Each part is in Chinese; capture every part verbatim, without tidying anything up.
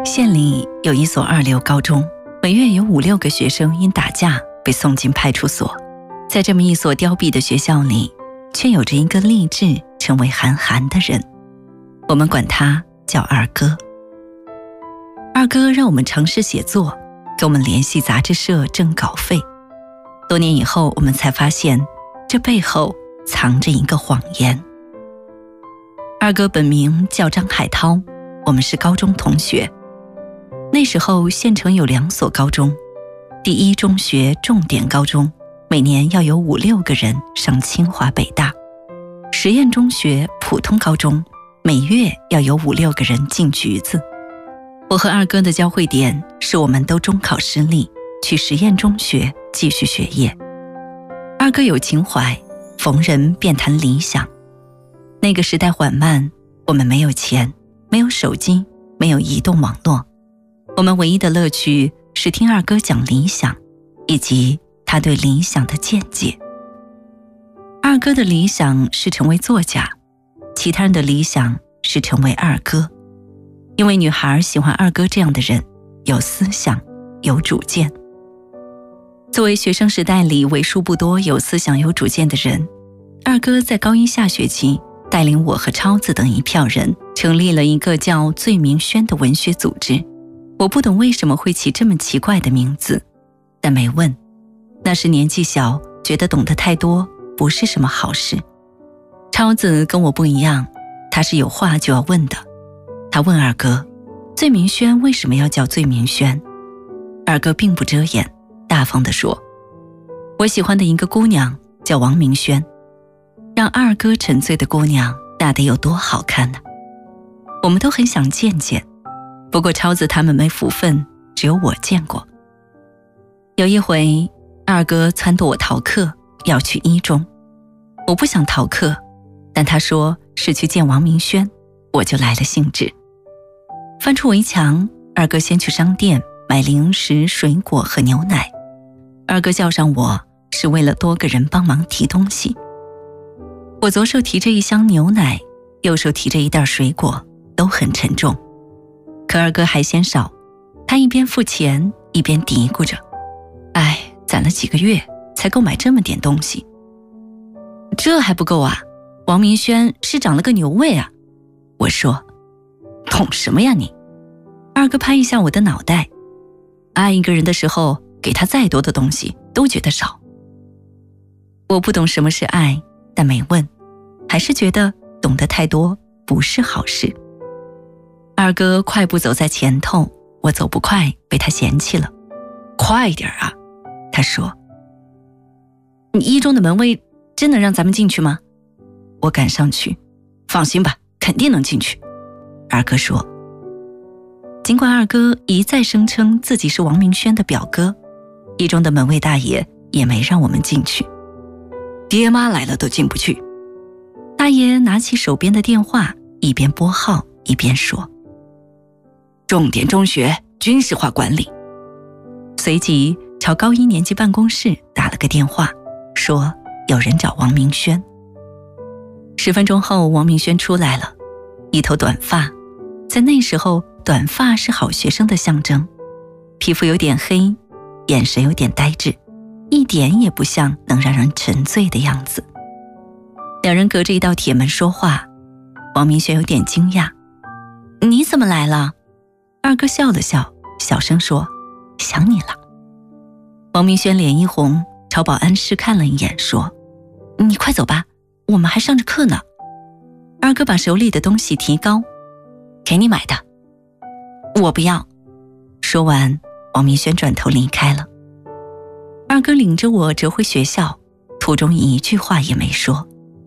县里有一所二流高中，每月有五六个学生因打架被送进派出所。在这么一所凋敝的学校里，却有着一个立志成为韩寒的人，我们管他叫二哥。二哥让我们尝试写作，给我们联系杂志社挣稿费。多年以后，我们才发现这背后藏着一个谎言。二哥本名叫张海涛，我们是高中同学。那时候县城有两所高中，第一中学重点高中，每年要有五六个人上清华北大；实验中学普通高中，每月要有五六个人进局子。我和二哥的交汇点是我们都中考失利，去实验中学继续学业。二哥有情怀，逢人便谈理想。那个时代缓慢，我们没有钱，没有手机，没有移动网络，我们唯一的乐趣是听二哥讲理想，以及他对理想的见解。二哥的理想是成为作家，其他人的理想是成为二哥。因为女孩喜欢二哥这样的人，有思想，有主见。作为学生时代里为数不多有思想有主见的人，二哥在高一下学期带领我和超子等一票人成立了一个叫醉明轩的文学组织。我不懂为什么会起这么奇怪的名字，但没问。那时年纪小，觉得懂得太多不是什么好事。超子跟我不一样，他是有话就要问的。他问二哥，醉明轩为什么要叫醉明轩？二哥并不遮掩，大方地说，我喜欢的一个姑娘叫王明轩。让二哥沉醉的姑娘，那得有多好看呢？我们都很想见见，不过超子他们没福分，只有我见过。有一回，二哥撺掇我逃课，要去一中。我不想逃课，但他说是去见王明轩，我就来了兴致。翻出围墙，二哥先去商店买零食、水果和牛奶。二哥叫上我是为了多个人帮忙提东西。我左手提着一箱牛奶，右手提着一袋水果，都很沉重。可二哥还嫌少，他一边付钱一边嘀咕着，哎，攒了几个月才够买这么点东西。这还不够啊，王明轩是长了个牛胃啊。我说，懂什么呀你？二哥拍一下我的脑袋，爱一个人的时候，给他再多的东西都觉得少。我不懂什么是爱，但没问，还是觉得懂得太多不是好事。二哥快步走在前头，我走不快，被他嫌弃了。快点啊，他说。你一中的门卫真能让咱们进去吗？我赶上去，放心吧，肯定能进去。二哥说。尽管二哥一再声称自己是王明轩的表哥，一中的门卫大爷也没让我们进去。爹妈来了都进不去。大爷拿起手边的电话，一边拨号一边说，重点中学军事化管理。随即朝高一年级办公室打了个电话，说有人找王明轩。十分钟后，王明轩出来了，一头短发，在那时候短发是好学生的象征，皮肤有点黑，眼神有点呆滞，一点也不像能让人沉醉的样子。两人隔着一道铁门说话，王明轩有点惊讶，你怎么来了？二哥笑了笑，小声说，想你了。王明轩脸一红，朝保安室看了一眼，说，你快走吧，我们还上着课呢。二哥把手里的东西提高，给你买的。我不要。说完，王明轩转头离开了。二哥领着我折回学校，途中一句话也没说。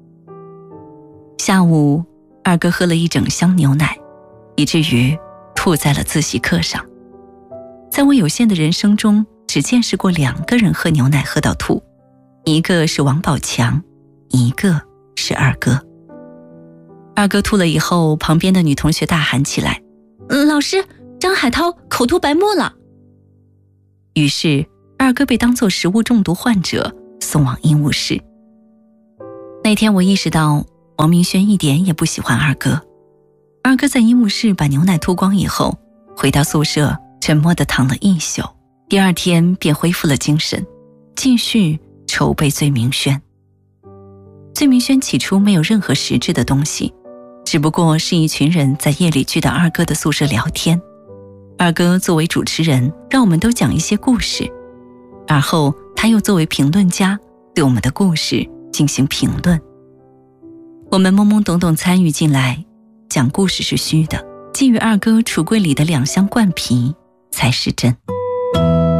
下午，二哥喝了一整箱牛奶，以至于吐在了自习课上。在我有限的人生中，只见识过两个人喝牛奶喝到吐，一个是王宝强，一个是二哥。二哥吐了以后，旁边的女同学大喊起来，老师，张海涛口吐白沫了。于是二哥被当作食物中毒患者送往医务室。那天我意识到王明轩一点也不喜欢二哥。二哥在医务室把牛奶吐光以后， 回到宿舍，沉默地躺了一宿，第二天便恢复了精神，继续筹备醉明轩。醉明轩起初没有任何实质的东西，只不过是一群人在夜里聚到二哥的宿舍聊天。二哥作为主持人，让我们都讲一些故事，而后他又作为评论家，对我们的故事进行评论。我们懵懵懂懂参与进来，讲故事是虚的，基于二哥橱柜里的两箱灌啤才是真。